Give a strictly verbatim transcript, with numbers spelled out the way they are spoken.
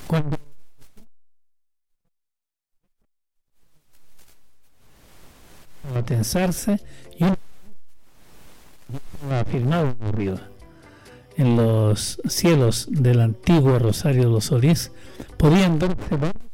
Cuando a tensarse y uno afirmado ocurrido en los cielos del antiguo Rosario de los Solís podían verse